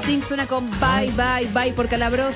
Sing suena con Bye Bye Bye por Calabró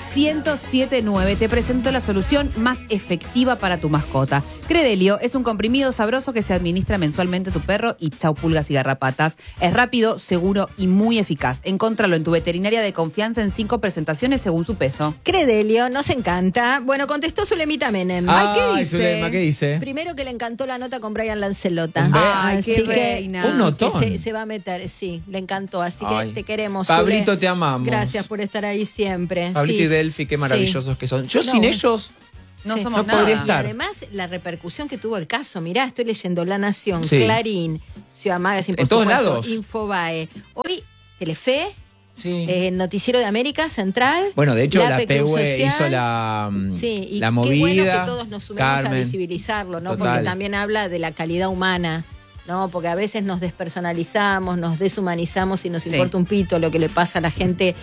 107.9. Te presento la solución más efectiva para tu mascota. Credelio es un comprimido sabroso que se administra mensualmente a tu perro y chau pulgas y garrapatas. Es rápido, seguro y muy eficaz. Encontralo en tu veterinaria de confianza en 5 presentaciones según su peso. Credelio, nos encanta. Bueno, contestó Zulemita Menem. ¿qué dice? Zulema, ¿qué dice? Primero que le encantó la nota con Brian Lancelota. Ay, qué Así que reina. Un notón. se va a meter, sí, le encantó. Así que Ay. te queremos, Pablito, Zule. te amamos. Gracias por estar ahí siempre. Pablito Sí. y Delphi, qué maravillosos que son. Yo No, sin ellos No Sí. somos No nada. podría Y estar. además, la repercusión que tuvo el caso. Mirá, estoy leyendo La Nación, Sí. Clarín, Ciudad Magazine, por En todos supuesto, lados. Infobae. Hoy, Telefe, Sí. Noticiero de América Central. Bueno, de hecho, la PQ PUE Social. hizo la Sí, y movida. qué bueno que todos nos sumemos a Carmen. visibilizarlo, ¿no? Total. Porque también habla de la calidad humana, ¿no? Porque a veces nos despersonalizamos, nos deshumanizamos y nos Sí. importa un pito lo que le pasa a la gente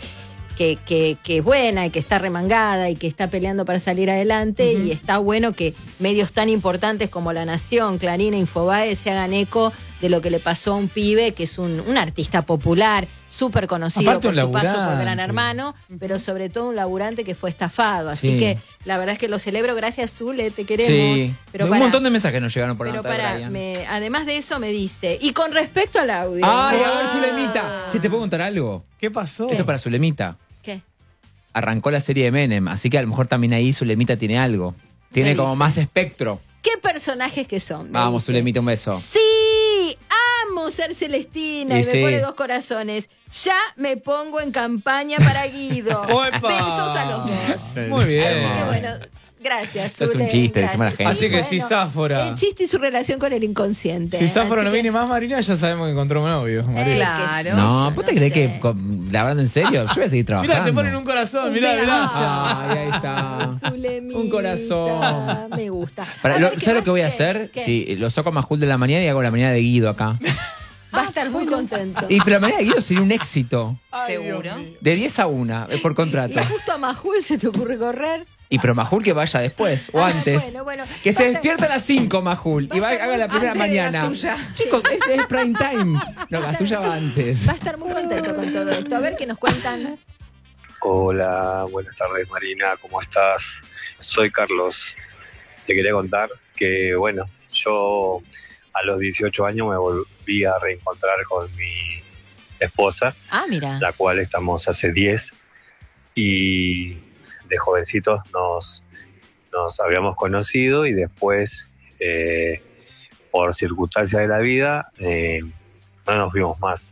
que es buena y que está remangada y que está peleando para salir adelante. Y está bueno que medios tan importantes como La Nación, Clarín e Infobae se hagan eco de lo que le pasó a un pibe que es un artista popular, súper conocido Aparte, por un su paso por laburante. Gran Hermano, pero sobre todo un laburante que fue estafado. Así Sí. que la verdad es que lo celebro. Gracias, Zule, te queremos. Sí. Pero Un pará, montón de mensajes nos llegaron por la pero nota de para, Brian. además de eso me dice, y con respecto al audio. Ay, a ver, Zulemita. Si te puedo contar algo. ¿Qué pasó? Esto es para Zulemita. ¿Qué? Arrancó la serie de Menem, así que a lo mejor también ahí Zulemita tiene algo. Tiene Me como dice. más espectro. ¿Qué personajes que son? Me Vamos, dice. Zulemita, un beso. Sí, amo ser Celestina Y y sí. me pone 2 corazones. Ya me pongo en campaña para Guido. ¡Oepa! Besos a los dos. Muy bien. Así que bueno, gracias. Esto es un Zule, chiste, gracias. decimos a la gente. Así que si Sáfora- El chiste y su relación con el inconsciente. Si Sáfora Así no que- viene más, Marina, ya sabemos que encontró un novio. Mariela. Claro. No, yo ¿vos te no crees sé. que hablando en serio? Yo voy a seguir trabajando. Mirá, te ponen un corazón, mirá, Un mirá. beso. Ay, ahí está. Zulemita, Un corazón. Me gusta. Para, A ver, ¿qué ¿Sabes lo más? que voy a ¿Qué? hacer? ¿Qué? Sí, lo saco a Majul de la mañana y hago la mañana de Guido acá. Va a estar muy contento. Y pero la mañana de Guido sería un éxito. ¿Seguro? De 10 a 1, por contrato. Y justo a Majul se te ocurre correr. Y pero Majul que vaya después o antes. Bueno, Que se basta- despierta a las 5, Majul. Y haga la primera Antes de la mañana. suya. Chicos, es prime time. No, la suya va antes. Va a estar muy contento con todo esto. A ver qué nos cuentan. Hola, buenas tardes Marina, ¿cómo estás? Soy Carlos. Te quería contar que, bueno, yo a los 18 años me volví a reencontrar con mi esposa, Ah, mira. la cual estamos hace 10, y de jovencitos nos habíamos conocido y después, por circunstancias de la vida, no nos vimos más.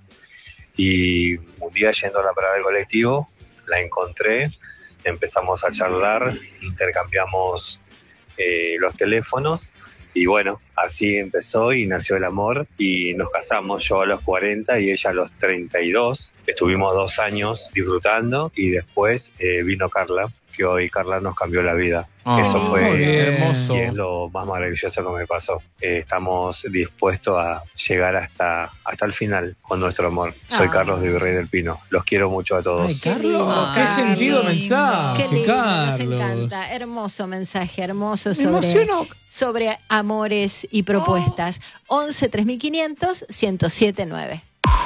Y un día yendo a la parada del colectivo, la encontré, empezamos a charlar, intercambiamos los teléfonos y bueno, así empezó y nació el amor y nos casamos, yo a los 40 y ella a los 32. Estuvimos 2 años disfrutando y después vino Carla, que hoy Carla nos cambió la vida. Eso muy fue bien. Hermoso. y es lo más maravilloso que me pasó. Estamos dispuestos a llegar hasta el final con nuestro amor. Soy Ah. Carlos de Virrey del Pino. Los quiero mucho a todos. Ay, Qué lindo, Ah, Qué Carlos. sentido lindo. mensaje, Qué lindo, nos Carlos. encanta. Hermoso mensaje, hermoso Me emocionó. sobre amores y propuestas. 11 3500 1079.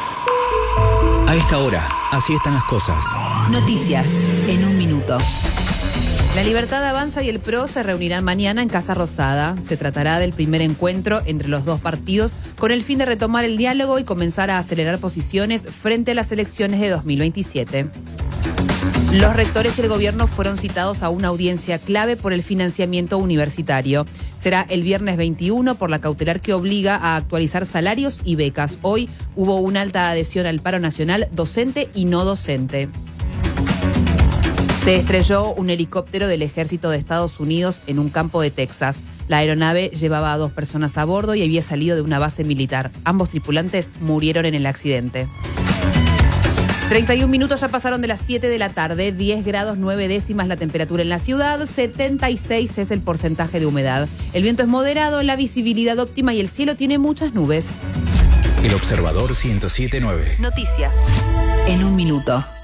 A esta hora, así están las cosas. Noticias en un minuto. La Libertad Avanza y el PRO se reunirán mañana en Casa Rosada. Se tratará del primer encuentro entre los dos partidos con el fin de retomar el diálogo y comenzar a acelerar posiciones frente a las elecciones de 2027. Los rectores y el gobierno fueron citados a una audiencia clave por el financiamiento universitario. Será el viernes 21 por la cautelar que obliga a actualizar salarios y becas. Hoy hubo una alta adhesión al paro nacional docente y no docente. Se estrelló un helicóptero del ejército de Estados Unidos en un campo de Texas. La aeronave llevaba a 2 personas a bordo y había salido de una base militar. Ambos tripulantes murieron en el accidente. 31 minutos ya pasaron de las 7 de la tarde, 10 grados 9 décimas la temperatura en la ciudad, 76 es el porcentaje de humedad. El viento es moderado, la visibilidad óptima y el cielo tiene muchas nubes. El Observador 107.9. Noticias en un minuto.